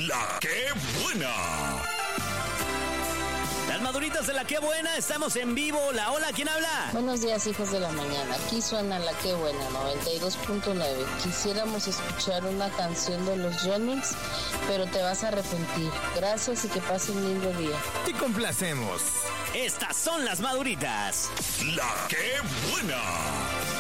La que buena. Las maduritas de La que buena, estamos en vivo. Hola, ¿quién habla? Buenos días, hijos de la mañana. Aquí suena La que buena, 92.9. Quisiéramos escuchar una canción de los Jennings, pero te vas a arrepentir. Gracias y que pasen un lindo día. Te complacemos. Estas son las maduritas. La que buena.